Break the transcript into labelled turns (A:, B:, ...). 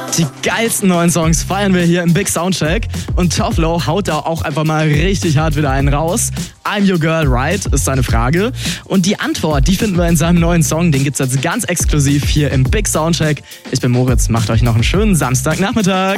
A: Die geilsten neuen Songs feiern wir hier im Big Soundcheck. Und Toflo haut da auch einfach mal richtig hart wieder einen raus. I'm Your Girl, Right? Ist seine Frage. Und die Antwort, die finden wir in seinem neuen Song. Den gibt's jetzt ganz exklusiv hier im Big Soundcheck. Ich bin Moritz, macht euch noch einen schönen Samstagnachmittag.